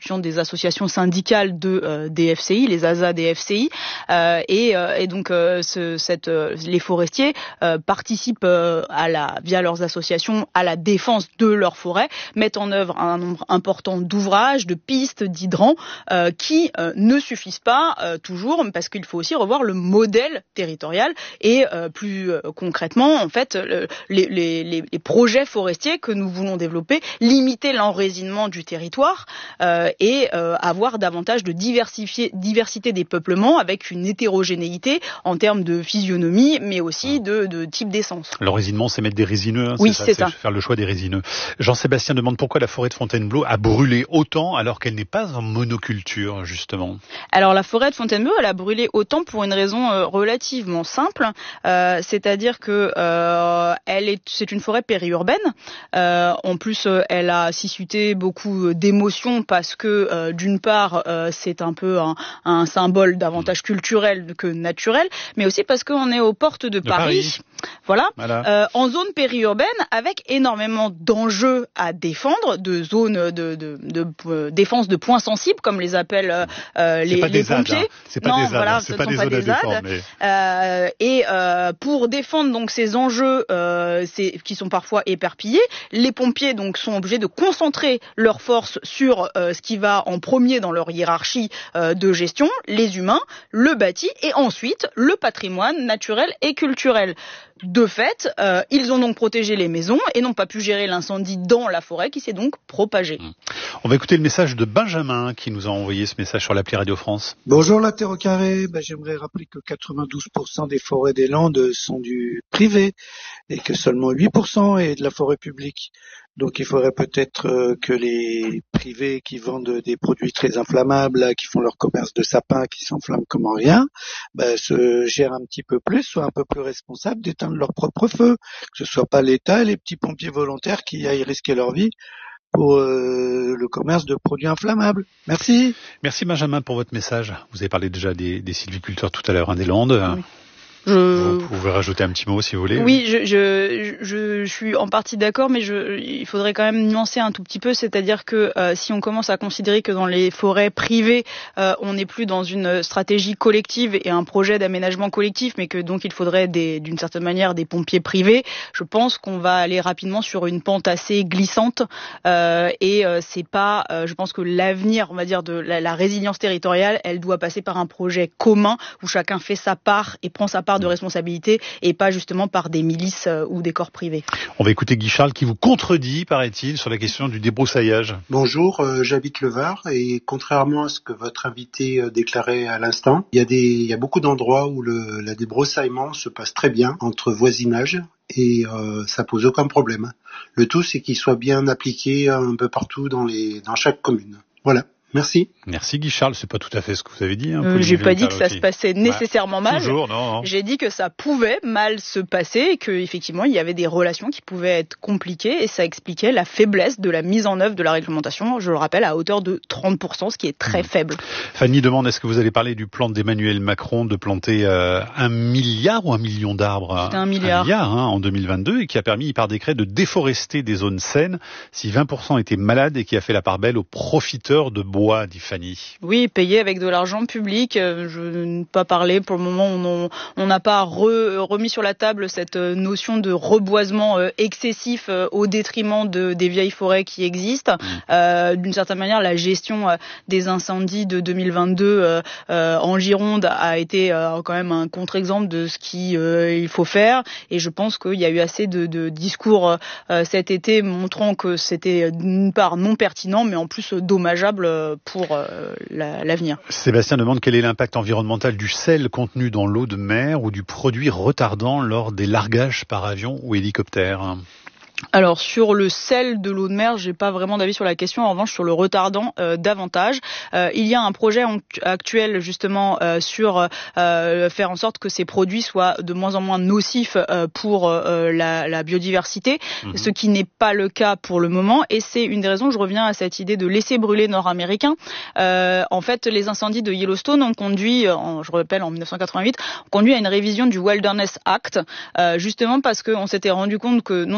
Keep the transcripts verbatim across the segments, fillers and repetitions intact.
constituant des associations syndicales de euh, D F C I, les A S A D F C I, euh, et, euh, et donc euh, ce, cette, euh, les forestiers euh, participent euh, à la, via leurs associations à la défense de leurs forêts, mettent en œuvre un nombre important d'ouvrages, de pistes, d'hydrants euh, qui euh, ne suffisent pas euh, toujours, parce qu'il faut aussi revoir le modèle territorial et euh, plus euh, concrètement, en fait, le, les, les, les projets forestiers que nous voulons développer, limiter l'enracinement du territoire euh, et euh, avoir davantage de diversité des peuplements avec une hétérogénéité en termes de physionomie, mais aussi de, de type d'essence. L'enracinement, c'est mettre des résineux, hein, oui, c'est, ça, c'est c'est ça. faire le choix des résineux. Jean-Sébastien demande pourquoi la forêt de Fontainebleau a brûlé autant alors qu'elle n'est pas en monoculture, justement. Alors la forêt de Fontainebleau, elle a brûlé autant pour une raison euh, relativement simple, euh, c'est-à-dire que euh, elle est, c'est une forêt périurbaine. Euh, en plus, euh, elle a suscité beaucoup d'émotions parce que euh, d'une part, euh, c'est un peu un, un symbole davantage culturel que naturel, mais aussi parce qu'on est aux portes de, de Paris. Paris. Voilà, voilà. Euh, en zone périurbaine, avec énormément d'enjeux à défendre, de zones de, de, de, de euh, défense de points sensibles, comme les appellent euh, les, les pompiers. Hein. C'est pas non, des Z A D, voilà, hein. ce c'est ne pas sont des pas des Z A D. Mais... Euh, et euh, pour défendre donc ces enjeux, euh, c'est, qui sont parfois éparpillés, les pompiers donc sont obligés de concentrer leurs forces sur euh, ce qui va en premier dans leur hiérarchie euh, de gestion, les humains, le bâti et ensuite le patrimoine naturel et culturel. De fait, euh, ils ont donc protégé les maisons et n'ont pas pu gérer l'incendie dans la forêt qui s'est donc propagé. On va écouter le message de Benjamin qui nous a envoyé ce message sur l'appli Radio France. Bonjour la Terre au carré, ben, j'aimerais rappeler que quatre-vingt-douze pour cent des forêts des Landes sont du privé et que seulement huit pour cent est de la forêt publique. Donc il faudrait peut-être euh, que les privés qui vendent des produits très inflammables, là, qui font leur commerce de sapins, qui s'enflamment comme en rien, ben, se gèrent un petit peu plus, soient un peu plus responsables d'éteindre leur propre feu. Que ce soit pas l'État et les petits pompiers volontaires qui aillent risquer leur vie pour euh, le commerce de produits inflammables. Merci. Merci Benjamin pour votre message. Vous avez parlé déjà des, des sylviculteurs tout à l'heure, hein, des Landes. Oui. Je... Vous pouvez rajouter un petit mot si vous voulez. Oui, je, je, je, je suis en partie d'accord, mais je, il faudrait quand même nuancer un tout petit peu, c'est-à-dire que euh, si on commence à considérer que dans les forêts privées, euh, on n'est plus dans une stratégie collective et un projet d'aménagement collectif, mais que donc il faudrait des, d'une certaine manière des pompiers privés, je pense qu'on va aller rapidement sur une pente assez glissante euh, et euh, c'est pas, euh, je pense que l'avenir, on va dire, de la, la résilience territoriale, elle doit passer par un projet commun où chacun fait sa part et prend sa part de responsabilité et pas justement par des milices euh, ou des corps privés. On va écouter Guy Charles qui vous contredit, paraît-il, sur la question du débroussaillage. Bonjour, euh, j'habite le Var et contrairement à ce que votre invité euh, déclarait à l'instant, il y a des, il y a beaucoup d'endroits où le la débroussaillement se passe très bien entre voisinage et euh, ça pose aucun problème. Le tout, c'est qu'il soit bien appliqué un peu partout dans les, dans chaque commune. Voilà. Merci. Merci Guy Charles, c'est pas tout à fait ce que vous avez dit. Hein, euh, j'ai pas dit que ça se passait nécessairement bah, mal. Toujours, non, non. J'ai dit que ça pouvait mal se passer et que effectivement il y avait des relations qui pouvaient être compliquées et ça expliquait la faiblesse de la mise en œuvre de la réglementation. Je le rappelle à hauteur de trente pour cent, ce qui est très mmh. faible. Fanny demande est-ce que vous allez parler du plan d'Emmanuel Macron de planter euh, un milliard ou un million d'arbres C'était un milliard. Un milliard hein, en deux mille vingt-deux et qui a permis par décret de déforester des zones saines si vingt pour cent étaient malades et qui a fait la part belle aux profiteurs de bois, dit Fanny. Oui, payé avec de l'argent public. Je ne pas parler pour le moment. On n'a pas re, remis sur la table cette notion de reboisement excessif au détriment de, des vieilles forêts qui existent. Mmh. Euh, d'une certaine manière, la gestion des incendies de deux mille vingt-deux euh, en Gironde a été euh, quand même un contre-exemple de ce qu'il euh, faut faire. Et je pense qu'il y a eu assez de, de discours euh, cet été montrant que c'était d'une part non pertinent, mais en plus dommageable pour euh, La, l'avenir. Sébastien demande quel est l'impact environnemental du sel contenu dans l'eau de mer ou du produit retardant lors des largages par avion ou hélicoptère. Alors sur le sel de l'eau de mer, j'ai pas vraiment d'avis sur la question. En revanche, sur le retardant, euh, davantage. Euh, il y a un projet en, actuel justement euh, sur euh, faire en sorte que ces produits soient de moins en moins nocifs euh, pour euh, la, la biodiversité, mmh. ce qui n'est pas le cas pour le moment. Et c'est une des raisons. Je reviens à cette idée de laisser brûler nord-américain. Euh, en fait, les incendies de Yellowstone ont conduit, en, je rappelle, en dix-neuf cent quatre-vingt-huit, ont conduit à une révision du Wilderness Act, euh, justement parce qu'on s'était rendu compte que non seulement l'incendie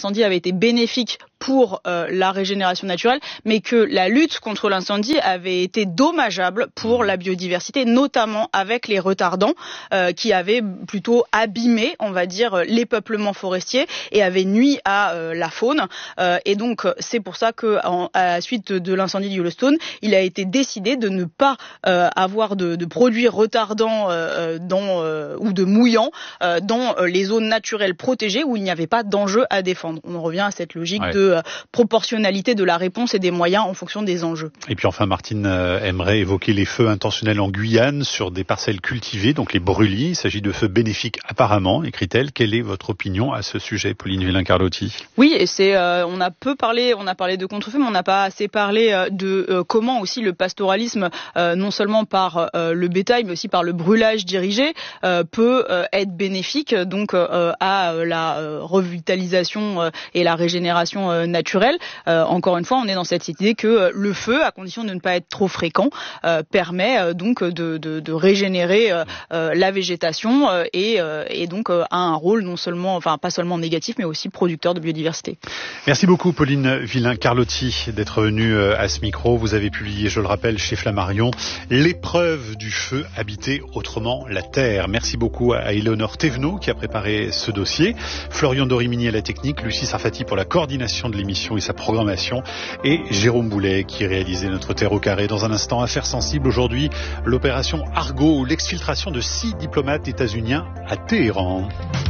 l'incendie avait été bénéfique pour euh, la régénération naturelle, mais que la lutte contre l'incendie avait été dommageable pour la biodiversité, notamment avec les retardants euh, qui avaient plutôt abîmé, on va dire, les peuplements forestiers et avaient nui à euh, la faune. Euh, et donc, c'est pour ça que, en, à la suite de l'incendie de Yellowstone, il a été décidé de ne pas euh, avoir de, de produits retardants euh, dans, euh, ou de mouillants euh, dans les zones naturelles protégées où il n'y avait pas d'enjeu à défendre. On en revient à cette logique ouais. de proportionnalité de la réponse et des moyens en fonction des enjeux. Et puis enfin, Martine euh, aimerait évoquer les feux intentionnels en Guyane sur des parcelles cultivées, donc les brûlis. Il s'agit de feux bénéfiques apparemment, écrit-elle. Quelle est votre opinion à ce sujet, Pauline Villain-Carlotti ? Oui, et c'est, euh, on a peu parlé, on a parlé de contre-feux, mais on n'a pas assez parlé euh, de euh, comment aussi le pastoralisme, euh, non seulement par euh, le bétail, mais aussi par le brûlage dirigé, euh, peut euh, être bénéfique donc euh, à la euh, revitalisation euh, et la régénération euh, naturelle. Euh, encore une fois, on est dans cette idée que euh, le feu, à condition de ne pas être trop fréquent, euh, permet euh, donc de, de, de régénérer euh, euh, la végétation euh, et, euh, et donc euh, a un rôle non seulement, enfin pas seulement négatif, mais aussi producteur de biodiversité. Merci beaucoup Pauline Villain-Carlotti d'être venue à ce micro. Vous avez publié, je le rappelle, chez Flammarion, L'épreuve du feu, habiter autrement la terre. Merci beaucoup à Éléonore Thévenot qui a préparé ce dossier, Florian Dorimini à la technique, Lucie Sarfati pour la coordination de l'émission et sa programmation, et Jérôme Boulet qui réalisait notre Terre au carré. Dans un instant, affaire sensible aujourd'hui, l'opération Argo ou l'exfiltration de six diplomates états-uniens à Téhéran.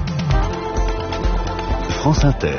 France Inter.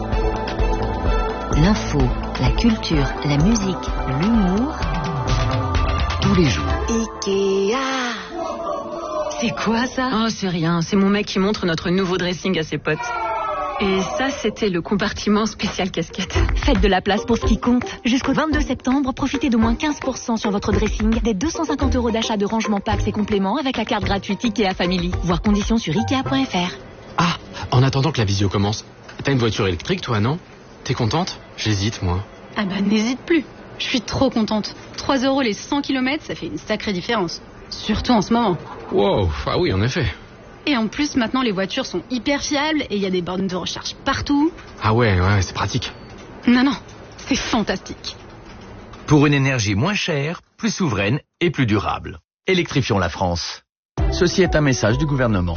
L'info, la culture, la musique, l'humour, tous les jours. Ikea. C'est quoi ça ? Oh, c'est rien, c'est mon mec qui montre notre nouveau dressing à ses potes. Et ça, c'était le compartiment spécial casquette. Faites de la place pour ce qui compte. Jusqu'au vingt-deux septembre, profitez d'au moins quinze pour cent sur votre dressing, des deux cent cinquante euros d'achat de rangement packs et compléments avec la carte gratuite Ikea Family. Voir conditions sur ikea point f r. Ah, en attendant que la visio commence, t'as une voiture électrique toi, non ? T'es contente ? J'hésite, moi. Ah bah n'hésite plus. Je suis trop contente. trois euros les cent kilomètres, ça fait une sacrée différence. Surtout en ce moment. Wow, ah oui, en effet. Et en plus, maintenant, les voitures sont hyper fiables et il y a des bornes de recharge partout. Ah ouais, ouais, c'est pratique. Non, non, c'est fantastique. Pour une énergie moins chère, plus souveraine et plus durable. Électrifions la France. Ceci est un message du gouvernement.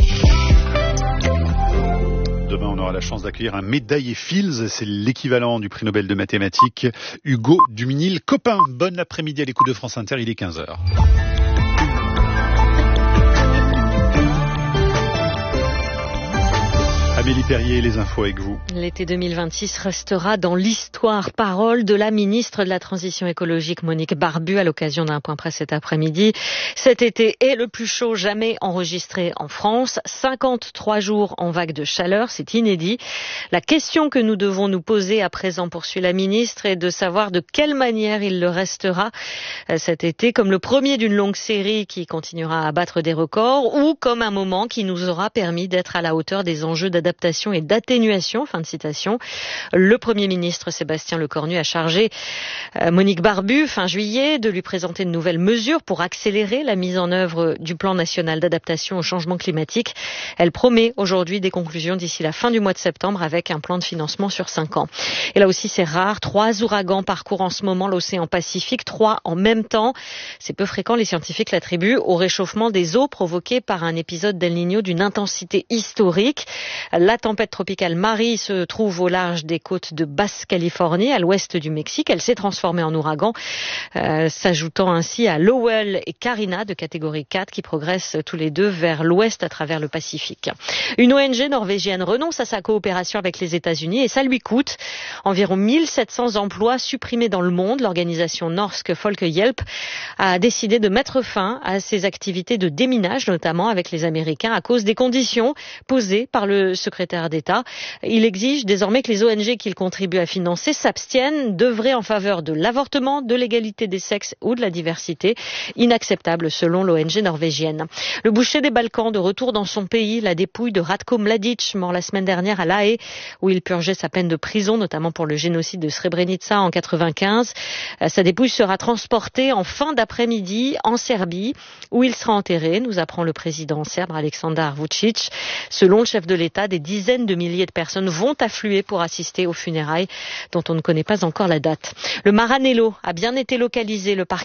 Demain, on aura la chance d'accueillir un médaillé Fields. C'est l'équivalent du prix Nobel de mathématiques, Hugo Duminil-Copin. Bon après-midi à l'écoute de France Inter, il est quinze heures. Amélie Perrier, les infos avec vous. L'été deux mille vingt-six restera dans l'histoire. Parole de la ministre de la Transition écologique, Monique Barbu, à l'occasion d'un point presse cet après-midi. Cet été est le plus chaud jamais enregistré en France. cinquante-trois jours en vague de chaleur, c'est inédit. La question que nous devons nous poser à présent, poursuit la ministre, est de savoir de quelle manière il le restera cet été, comme le premier d'une longue série qui continuera à battre des records, ou comme un moment qui nous aura permis d'être à la hauteur des enjeux d'adaptation d'adaptation et d'atténuation, fin de citation. Le Premier ministre Sébastien Lecornu a chargé euh, Monique Barbu, fin juillet, de lui présenter de nouvelles mesures pour accélérer la mise en œuvre du plan national d'adaptation au changement climatique. Elle promet aujourd'hui des conclusions d'ici la fin du mois de septembre avec un plan de financement sur cinq ans. Et là aussi, c'est rare. Trois ouragans parcourent en ce moment l'océan Pacifique, trois en même temps. C'est peu fréquent, les scientifiques l'attribuent au réchauffement des eaux provoqué par un épisode d'El Niño d'une intensité historique. La tempête tropicale Marie se trouve au large des côtes de Basse-Californie, à l'ouest du Mexique. Elle s'est transformée en ouragan, euh, s'ajoutant ainsi à Lowell et Karina de catégorie quatre qui progressent tous les deux vers l'ouest à travers le Pacifique. Une O N G norvégienne renonce à sa coopération avec les États-Unis et ça lui coûte environ mille sept cents emplois supprimés dans le monde. L'organisation Norsk Folkehjelp a décidé de mettre fin à ses activités de déminage, notamment avec les Américains, à cause des conditions posées par le secrétaire d'État. Il exige désormais que les O N G qu'il contribue à financer s'abstiennent d'œuvrer en faveur de l'avortement, de l'égalité des sexes ou de la diversité. Inacceptable selon l'O N G norvégienne. Le boucher des Balkans de retour dans son pays, la dépouille de Ratko Mladic, mort la semaine dernière à La Haye, où il purgeait sa peine de prison, notamment pour le génocide de Srebrenica en quatre-vingt-quinze. Sa dépouille sera transportée en fin d'après-midi en Serbie, où il sera enterré, nous apprend le président serbe Aleksandar Vučić. Selon le chef de l'État, des des dizaines de milliers de personnes vont affluer pour assister aux funérailles dont on ne connaît pas encore la date. Le Maranello a bien été localisé. Le parquet